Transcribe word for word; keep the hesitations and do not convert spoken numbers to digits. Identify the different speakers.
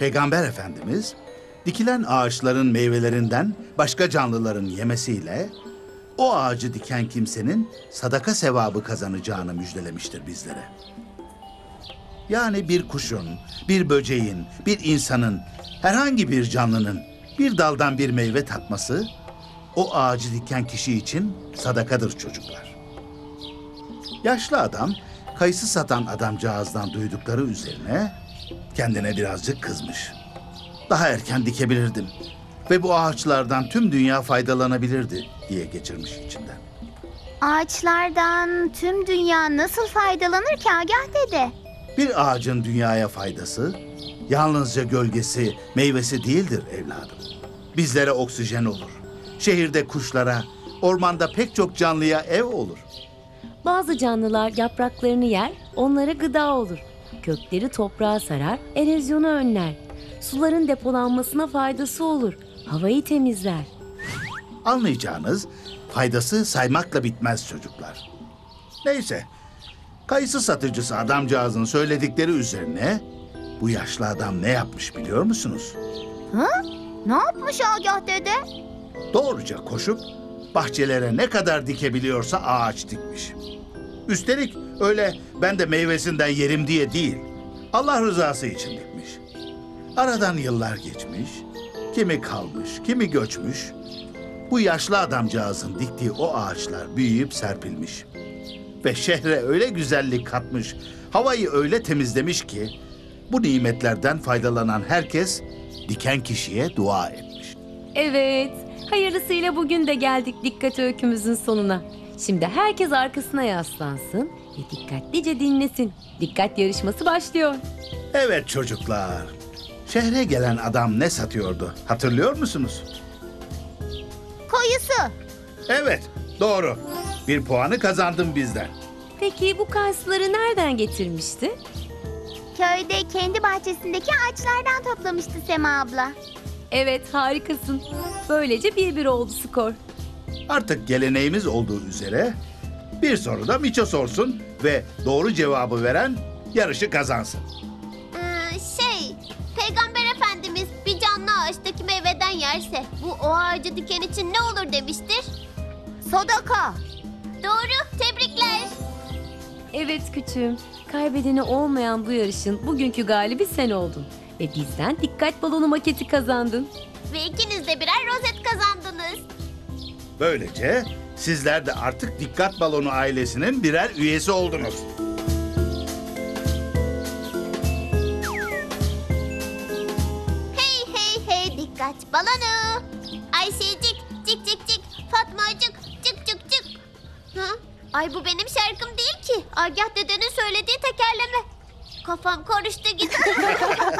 Speaker 1: Peygamber Efendimiz dikilen ağaçların meyvelerinden başka canlıların yemesiyle o ağacı diken kimsenin sadaka sevabı kazanacağını müjdelemiştir bizlere. Yani bir kuşun, bir böceğin, bir insanın, herhangi bir canlının bir daldan bir meyve tatması o ağacı diken kişi için sadakadır çocuklar. Yaşlı adam kayısı satan adamcağızdan duydukları üzerine kendine birazcık kızmış. Daha erken dikebilirdim ve bu ağaçlardan tüm dünya faydalanabilirdi diye geçirmiş içinden.
Speaker 2: Ağaçlardan tüm dünya nasıl faydalanır ki Agah dede?
Speaker 1: Bir ağacın dünyaya faydası yalnızca gölgesi, meyvesi değildir evladım. Bizlere oksijen olur. Şehirde kuşlara, ormanda pek çok canlıya ev olur.
Speaker 3: Bazı canlılar yapraklarını yer, onlara gıda olur. Kökleri toprağa sarar, erozyonu önler. Suların depolanmasına faydası olur, havayı temizler.
Speaker 1: Anlayacağınız faydası saymakla bitmez çocuklar. Neyse, kayısı satıcısı adamcağızın söyledikleri üzerine bu yaşlı adam ne yapmış biliyor musunuz?
Speaker 2: Ha? Ne yapmış Agah dede?
Speaker 1: Doğruca koşup bahçelere ne kadar dikebiliyorsa ağaç dikmiş. Üstelik öyle ben de meyvesinden yerim diye değil, Allah rızası için dikmiş. Aradan yıllar geçmiş, kimi kalmış, kimi göçmüş. Bu yaşlı adamcağızın diktiği o ağaçlar büyüyüp serpilmiş. Ve şehre öyle güzellik katmış, havayı öyle temizlemiş ki bu nimetlerden faydalanan herkes diken kişiye dua etmiş.
Speaker 3: Evet, hayırlısıyla bugün de geldik dikkat öykümüzün sonuna. Şimdi herkes arkasına yaslansın ve dikkatlice dinlesin. Dikkat yarışması başlıyor.
Speaker 1: Evet çocuklar, şehre gelen adam ne satıyordu hatırlıyor musunuz?
Speaker 2: Kayısı.
Speaker 1: Evet, doğru. Bir puanı kazandım bizden.
Speaker 3: Peki bu kayısıları nereden getirmişti?
Speaker 2: Köyde kendi bahçesindeki ağaçlardan toplamıştı Sema abla.
Speaker 3: Evet, harikasın. Böylece bir bir oldu skor.
Speaker 1: Artık geleneğimiz olduğu üzere bir soru da Miço sorsun ve doğru cevabı veren yarışı kazansın.
Speaker 4: Ee, şey, Peygamber Efendimiz bir canlı ağaçtaki meyveden yerse bu o ağacı diken için ne olur demiştir?
Speaker 2: Sadaka.
Speaker 4: Doğru, tebrikler.
Speaker 3: Evet küçüğüm, kaybedeni olmayan bu yarışın bugünkü galibi sen oldun. Ve bizden dikkat balonu maketi kazandın.
Speaker 4: Ve ikiniz de birer rozet kazandınız.
Speaker 1: Böylece sizler de artık Dikkat Balonu ailesinin birer üyesi oldunuz.
Speaker 4: Hey hey hey dikkat balonu. Ayşecik, cik cik cik, Fatmacık, cık cık cık. Ha? Ay bu benim şarkım değil ki. Agah dedenin söylediği tekerleme. Kafam karıştı gitti.